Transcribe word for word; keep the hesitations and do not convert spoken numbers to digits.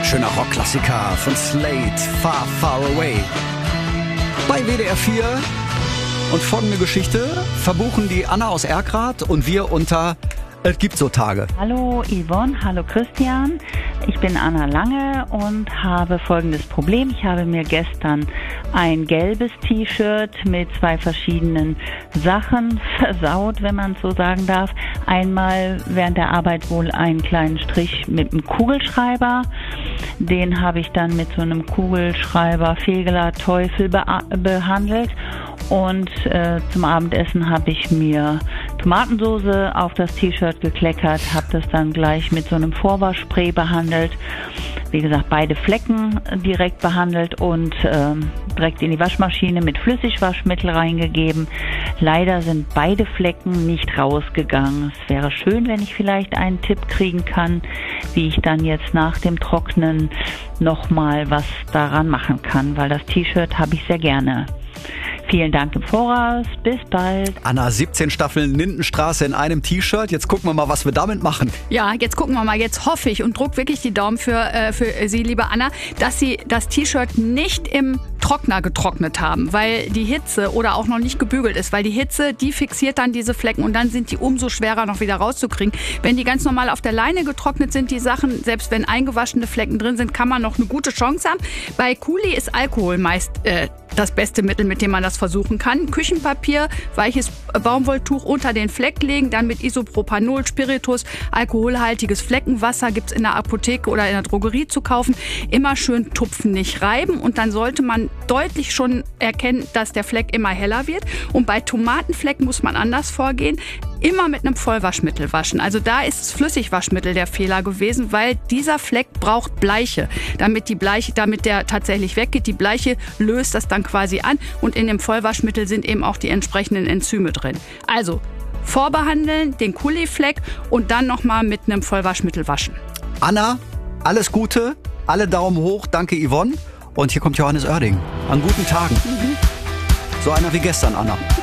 Schöner Rockklassiker von Slade, Far, Far Away. Bei W D R vier. Und folgende Geschichte verbuchen die Anna aus Erkrath und wir unter Es gibt so Tage. Hallo Yvonne, hallo Christian. Ich bin Anna Lange und habe folgendes Problem. Ich habe mir gestern ein gelbes T-Shirt mit zwei verschiedenen Sachen versaut, wenn man es so sagen darf. Einmal während der Arbeit wohl einen kleinen Strich mit einem Kugelschreiber. Den habe ich dann mit so einem Kugelschreiber Fegeler Teufel be- behandelt. Und äh, zum Abendessen habe ich mir Tomatensoße auf das T-Shirt gekleckert, habe das dann gleich mit so einem Vorwaschspray behandelt. Wie gesagt, beide Flecken direkt behandelt und ähm, direkt in die Waschmaschine mit Flüssigwaschmittel reingegeben. Leider sind beide Flecken nicht rausgegangen. Es wäre schön, wenn ich vielleicht einen Tipp kriegen kann, wie ich dann jetzt nach dem Trocknen nochmal was daran machen kann, weil das T-Shirt habe ich sehr gerne. Vielen Dank im Voraus. Bis bald. Anna, siebzehn Staffeln Lindenstraße in einem T-Shirt. Jetzt gucken wir mal, was wir damit machen. Ja, jetzt gucken wir mal. Jetzt hoffe ich und druck wirklich die Daumen für, äh, für Sie, liebe Anna, dass Sie das T-Shirt nicht im Trockner getrocknet haben, weil die Hitze oder auch noch nicht gebügelt ist, weil die Hitze, die fixiert dann diese Flecken und dann sind die umso schwerer noch wieder rauszukriegen. Wenn die ganz normal auf der Leine getrocknet sind, die Sachen, selbst wenn eingewaschene Flecken drin sind, kann man noch eine gute Chance haben. Bei Kuli ist Alkohol meist äh, das beste Mittel, mit dem man das versuchen kann. Küchenpapier, weiches Baumwolltuch unter den Fleck legen, dann mit Isopropanol, Spiritus, alkoholhaltiges Fleckenwasser gibt's in der Apotheke oder in der Drogerie zu kaufen. Immer schön tupfen, nicht reiben und dann sollte man deutlich schon erkennen, dass der Fleck immer heller wird. Und bei Tomatenflecken muss man anders vorgehen. Immer mit einem Vollwaschmittel waschen. Also da ist das Flüssigwaschmittel der Fehler gewesen, weil dieser Fleck braucht Bleiche, damit die Bleiche, damit der tatsächlich weggeht. Die Bleiche löst das dann quasi an und in dem Vollwaschmittel sind eben auch die entsprechenden Enzyme drin. Also vorbehandeln, den Kuli-Fleck und dann nochmal mit einem Vollwaschmittel waschen. Anna, alles Gute, alle Daumen hoch, danke Yvonne. Und hier kommt Johannes Oerding. An guten Tagen. Mhm. So einer wie gestern, Anna.